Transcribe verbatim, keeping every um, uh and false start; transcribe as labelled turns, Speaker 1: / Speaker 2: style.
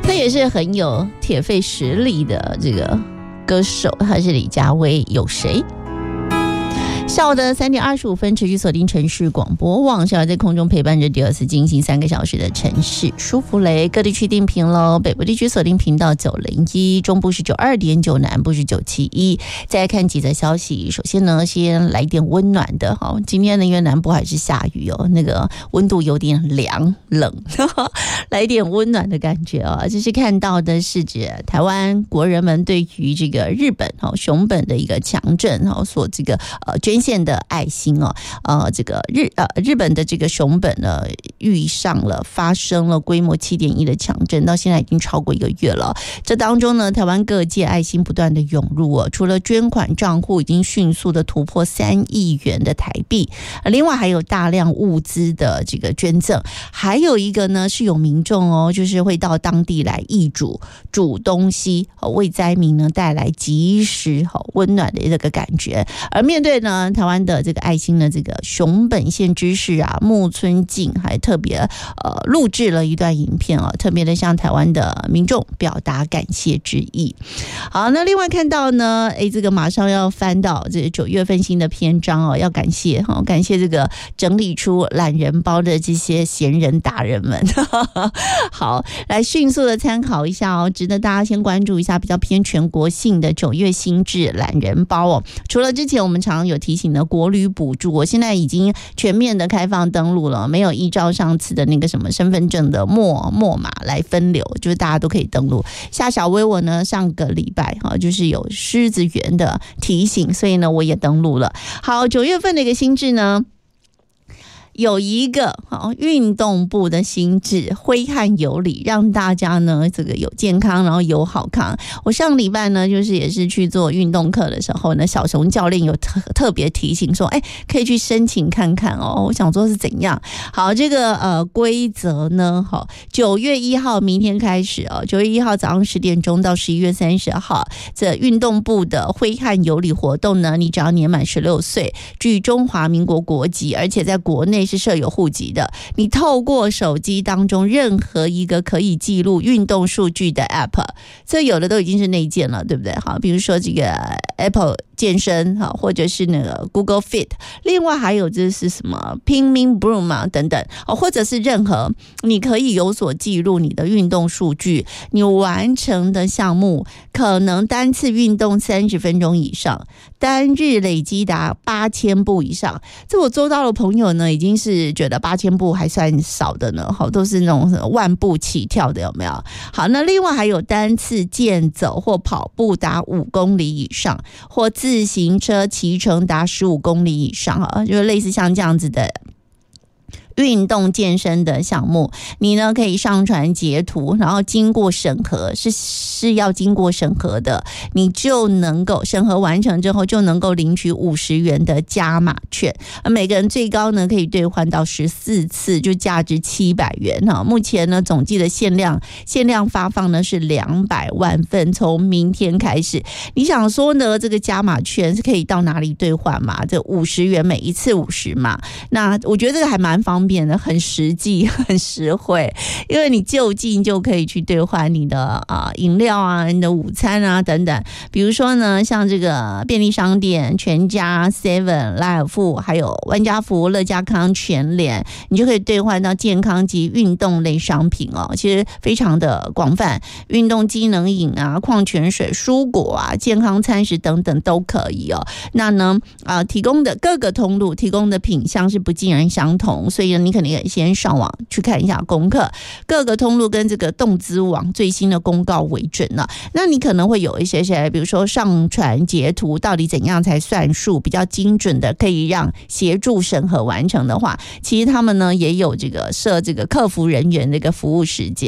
Speaker 1: 他也是很有铁肺实力的这个歌手，他是李佳薇。有谁？下午的三点二十五分，持续锁定城市广播网，是要在空中陪伴着第二次进行三个小时的城市舒服雷。各地区定频喽，北部地区锁定频道九零一，中部是九二点九，南部是九七一。再看几则消息，首先呢，先来点温暖的哈。今天呢，因为南部还是下雨哦，那个温度有点凉冷，来点温暖的感觉啊。这是看到的是指台湾国人们对于这个日本哈熊本的一个强震哈所这个呃捐献的爱心哦，呃，这个日呃日本的这个熊本呢遇上了发生了规模七点一的强震，到现在已经超过一个月了。这当中呢，台湾各界爱心不断的涌入哦，除了捐款账户已经迅速的突破三亿元的台币，另外还有大量物资的这个捐赠，还有一个呢是有民众哦，就是会到当地来义煮煮东西，为灾民呢带来及时温暖的这个感觉。而面对呢台湾的这个爱心呢，这个熊本县知事啊木村敬还特别呃录制了一段影片啊，特别的向台湾的民众表达感谢之意。好，那另外看到呢，哎，这个马上要翻到这个九月份新的篇章哦，要感谢哈、哦，感谢这个整理出懒人包的这些闲人达人们。好，来迅速的参考一下哦，值得大家先关注一下比较偏全国性的九月新制懒人包哦。除了之前我们常常有提醒的国旅补助，我现在已经全面的开放登录了，没有依照上次的那个什么身份证的末末码来分流，就是大家都可以登录。夏小薇我呢上个礼拜哈，就是有狮子园的提醒，所以呢我也登录了。好，九月份的一个新制呢，有一个好运动部的新制，挥汗有礼，让大家呢这个有健康，然后有好康。我上礼拜呢就是也是去做运动课的时候呢，小熊教练有特特别提醒说，哎，可以去申请看看哦。我想说是怎样？好，这个呃规则呢，好，九月一号明天开始哦，九月一号早上十点钟到十一月三十号，这运动部的挥汗有礼活动呢，你只要年满十六岁，具中华民国国籍，而且在国内是设有户籍的，你透过手机当中任何一个可以记录运动数据的 App， 这有的都已经是内建了，对不对？好，比如说这个 Apple 健身，或者是那个 Google Fit， 另外还有这是什么拼命 Broom 啊等等，或者是任何你可以有所记录你的运动数据，你完成的项目可能单次运动三十分钟以上，单日累积达八千步以上。这我周遭的朋友呢，已经是觉得八千步还算少的呢，好，都是那种万步起跳的，有没有？好，那另外还有单次健走或跑步达五公里以上，或自行车骑乘达十五公里以上，啊，就是类似像这样子的运动健身的项目，你呢可以上传截图，然后经过审核，是是要经过审核的，你就能够审核完成之后就能够领取五十元的加码券，每个人最高呢可以兑换到十四次，就价值七百元哈。目前呢总计的限量限量发放呢是两百万份，从明天开始。你想说呢，这个加码券是可以到哪里兑换嘛？这五十元每一次五十嘛，那我觉得这个还蛮方便。变得很实际很实惠，因为你就近就可以去兑换你的啊饮料啊、你的午餐啊等等。比如说呢，像这个便利商店、全家、seven、莱尔富，还有万家福、乐家康、全联，你就可以兑换到健康及运动类商品哦。其实非常的广泛，运动机能饮啊、矿泉水、蔬果啊、健康餐食等等都可以哦。那呢啊、呃，提供的各个通路提供的品项是不尽然相同，所以呢你肯定也先上网去看一下功课，各个通路跟这个动资网最新的公告为准了。那你可能会有一些些，比如说上传截图，到底怎样才算数比较精准的，可以让协助审核完成的话，其实他们呢也有这个设这个客服人员的一个服务时间。